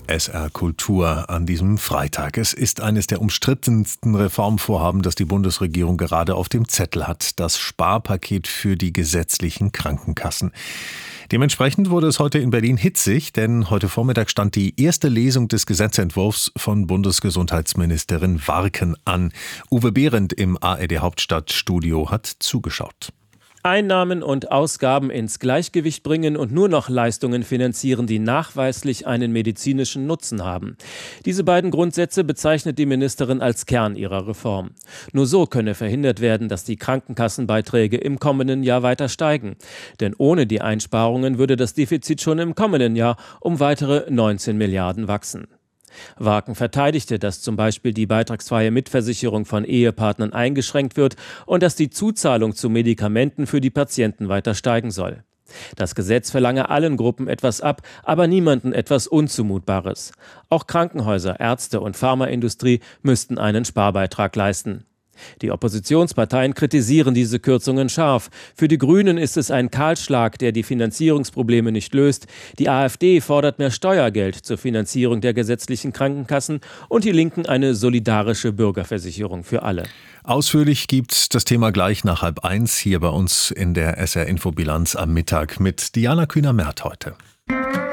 SR Kultur an diesem Freitag. Es ist eines der umstrittensten Reformvorhaben, das die Bundesregierung gerade auf dem Zettel hat: das Sparpaket für die gesetzlichen Krankenkassen. Dementsprechend wurde es heute in Berlin hitzig, denn heute Vormittag stand die erste Lesung des Gesetzentwurfs von Bundesgesundheitsministerin Warken an. Uwe Behrendt im ARD Hauptstadtstudio hat zugeschaut. Einnahmen und Ausgaben ins Gleichgewicht bringen und nur noch Leistungen finanzieren, die nachweislich einen medizinischen Nutzen haben. Diese beiden Grundsätze bezeichnet die Ministerin als Kern ihrer Reform. Nur so könne verhindert werden, dass die Krankenkassenbeiträge im kommenden Jahr weiter steigen. Denn ohne die Einsparungen würde das Defizit schon im kommenden Jahr um weitere 19 Milliarden wachsen. Warken verteidigte, dass zum Beispiel die beitragsfreie Mitversicherung von Ehepartnern eingeschränkt wird und dass die Zuzahlung zu Medikamenten für die Patienten weiter steigen soll. Das Gesetz verlange allen Gruppen etwas ab, aber niemanden etwas Unzumutbares. Auch Krankenhäuser, Ärzte und Pharmaindustrie müssten einen Sparbeitrag leisten. Die Oppositionsparteien kritisieren diese Kürzungen scharf. Für die Grünen ist es ein Kahlschlag, der die Finanzierungsprobleme nicht löst. Die AfD fordert mehr Steuergeld zur Finanzierung der gesetzlichen Krankenkassen und die Linken eine solidarische Bürgerversicherung für alle. Ausführlich gibt's das Thema gleich nach 12:30 hier bei uns in der SR Infobilanz am Mittag mit Diana Kühner-Merth heute.